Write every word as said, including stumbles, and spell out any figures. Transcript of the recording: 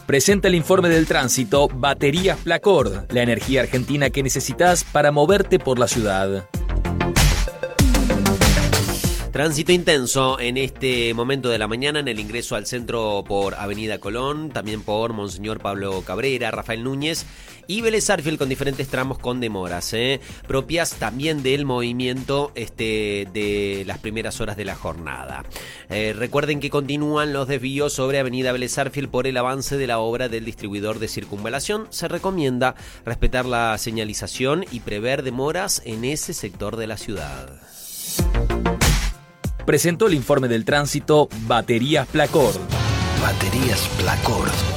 Presenta el informe del tránsito Baterías Placor, la energía argentina que necesitas para moverte por la ciudad. Tránsito intenso en este momento de la mañana en el ingreso al centro por Avenida Colón, también por Monseñor Pablo Cabrera, Rafael Núñez y Vélez Sarsfield con diferentes tramos con demoras, ¿eh? propias también del movimiento este, de las primeras horas de la jornada. Eh, recuerden que continúan los desvíos sobre Avenida Vélez Sarsfield por el avance de la obra del distribuidor de circunvalación. Se recomienda respetar la señalización y prever demoras en ese sector de la ciudad. Presentó el informe del tránsito Baterías Placor. Baterías Placor.